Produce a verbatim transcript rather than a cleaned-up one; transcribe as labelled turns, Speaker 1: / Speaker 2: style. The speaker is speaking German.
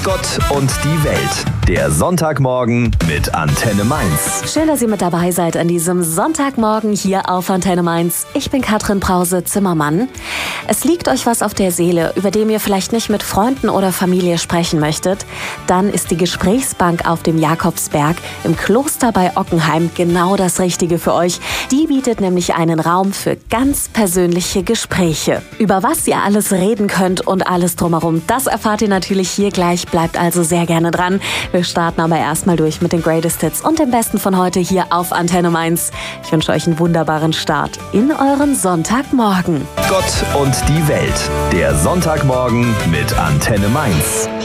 Speaker 1: Gott und die Welt, der Sonntagmorgen mit Antenne Mainz.
Speaker 2: Schön, dass ihr mit dabei seid an diesem Sonntagmorgen hier auf Antenne Mainz. Ich bin Katrin Brause-Zimmermann. Es liegt euch was auf der Seele, über dem ihr vielleicht nicht mit Freunden oder Familie sprechen möchtet? Dann ist die Gesprächsbank auf dem Jakobsberg im Kloster bei Ockenheim genau das Richtige für euch. Die bietet nämlich einen Raum für ganz persönliche Gespräche. Über was ihr alles reden könnt und alles drumherum, das erfahrt ihr natürlich hier gleich. Bleibt also sehr gerne dran. Wir starten aber erstmal durch mit den Greatest Hits und dem Besten von heute hier auf Antenne Mainz. Ich wünsche euch einen wunderbaren Start in euren Sonntagmorgen.
Speaker 1: Gott und die Welt, der Sonntagmorgen mit Antenne Mainz.